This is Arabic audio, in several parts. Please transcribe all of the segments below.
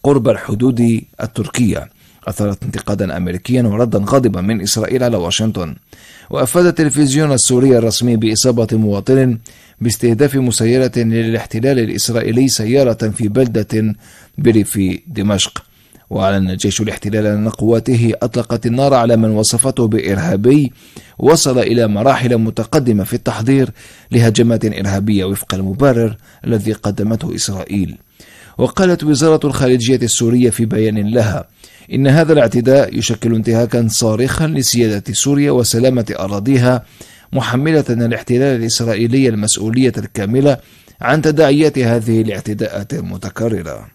قرب الحدود التركية أثارت انتقادا أمريكيا وردا غاضبا من إسرائيل على واشنطن. وأفاد التلفزيون السوري الرسمي بإصابة مواطن باستهداف مسيرة للاحتلال الإسرائيلي سيارة في بلدة بريف دمشق. وأعلن جيش الاحتلال أن قواته أطلقت النار على من وصفته بإرهابي وصل إلى مراحل متقدمة في التحضير لهجمات إرهابية وفق المبرر الذي قدمته إسرائيل. وقالت وزارة الخارجية السورية في بيان لها إن هذا الاعتداء يشكل انتهاكا صارخا لسيادة سوريا وسلامة أراضيها، محملة الاحتلال الإسرائيلي المسؤولية الكاملة عن تداعيات هذه الاعتداءات المتكررة.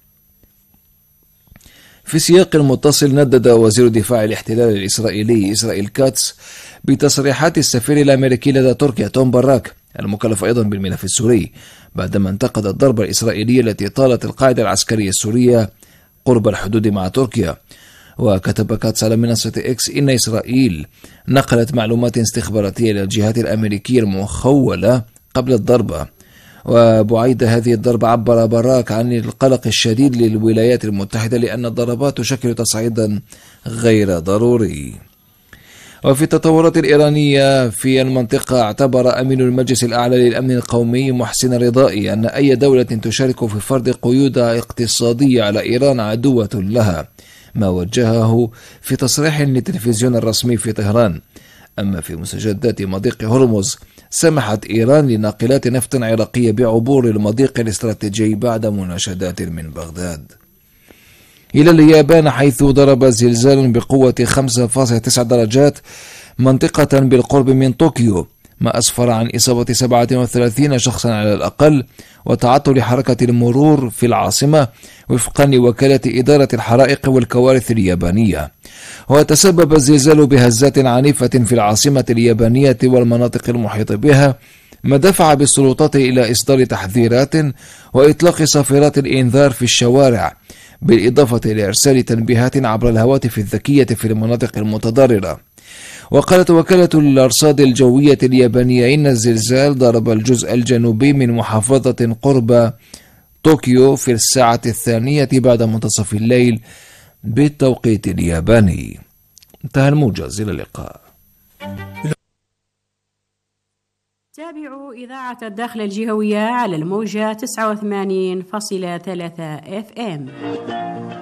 في سياق متصل، ندد وزير دفاع الاحتلال الإسرائيلي إسرائيل كاتس بتصريحات السفير الأمريكي لدى تركيا توم باراك المكلف أيضا بالملف السوري بعدما انتقد الضربة الإسرائيلية التي طالت القاعدة العسكرية السورية قرب الحدود مع تركيا. وكتب كاتس على منصة إكس إن إسرائيل نقلت معلومات استخباراتية إلى الجهات الأمريكية المخولة قبل الضربة. وبعيد هذه الضربة عبر باراك عن القلق الشديد للولايات المتحدة لأن الضربات تشكل تصعيدا غير ضروري. وفي التطورات الإيرانية في المنطقة، اعتبر أمين المجلس الأعلى للأمن القومي محسن رضائي أن أي دولة تشارك في فرض قيود اقتصادية على إيران عدوة لها، ما وجهه في تصريح للتلفزيون الرسمي في طهران. أما في مستجدات مضيق هرمز، سمحت إيران لناقلات نفط عراقية بعبور المضيق الاستراتيجي بعد مناشدات من بغداد. إلى اليابان، حيث ضرب زلزال بقوة 5.9 درجات منطقة بالقرب من طوكيو، ما أسفر عن إصابة 37 شخصا على الأقل وتعطل حركة المرور في العاصمة وفقا لوكالة إدارة الحرائق والكوارث اليابانية. وتسبب الزلزال بهزات عنيفة في العاصمة اليابانية والمناطق المحيطة بها، ما دفع بالسلطات إلى إصدار تحذيرات وإطلاق صافرات الإنذار في الشوارع، بالإضافة إلى إرسال تنبيهات عبر الهواتف الذكية في المناطق المتضررة. وقالت وكالة الأرصاد الجوية اليابانية إن الزلزال ضرب الجزء الجنوبي من محافظة قرب طوكيو في الساعة 2 بعد منتصف الليل بالتوقيت الياباني. انتهى الموجز، إلى اللقاء. تابعوا إذاعة الداخل الجهوية على الموجة 89.3 FM.